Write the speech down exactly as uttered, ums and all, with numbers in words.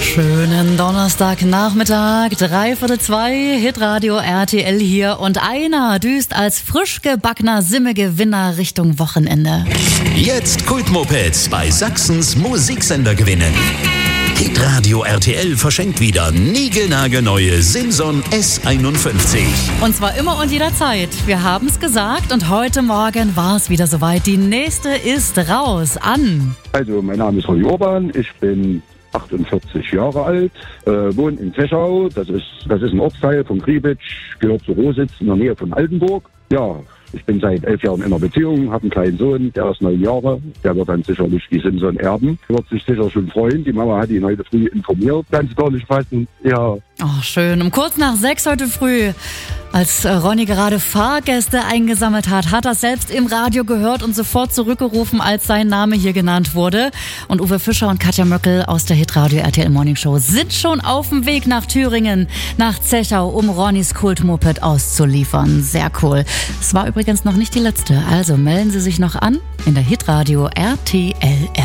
Schönen Donnerstagnachmittag, dreiviertel zwei, Hitradio R T L hier und einer düst als frisch gebackener Simme-Gewinner Richtung Wochenende. Jetzt Kultmopeds bei Sachsens Musiksender gewinnen. Hitradio R T L verschenkt wieder niegelnagelneue Simson S einundfünfzig. Und zwar immer und jederzeit. Wir haben es gesagt und heute Morgen war es wieder soweit. Die nächste ist raus an. Also, mein Name ist Ronny Urban, ich bin achtundvierzig Jahre alt, äh, wohne in Zechau, das ist, das ist ein Ortsteil von Kriebitsch, gehört zu Rositz in der Nähe von Altenburg. Ja, ich bin seit elf Jahren in einer Beziehung, habe einen kleinen Sohn, der ist neun Jahre, der wird dann sicherlich die Simson erben. Wird sich sicher schon freuen, die Mama hat ihn heute früh informiert, kann es gar nicht fassen, ja. Oh, schön. Um kurz nach sechs heute früh, als Ronny gerade Fahrgäste eingesammelt hat, hat er selbst im Radio gehört und sofort zurückgerufen, als sein Name hier genannt wurde. Und Uwe Fischer und Katja Möckel aus der Hitradio R T L Morning Show sind schon auf dem Weg nach Thüringen, nach Zechau, um Ronnys Kultmoped auszuliefern. Sehr cool. Es war übrigens noch nicht die letzte, also melden Sie sich noch an in der Hitradio R T L App.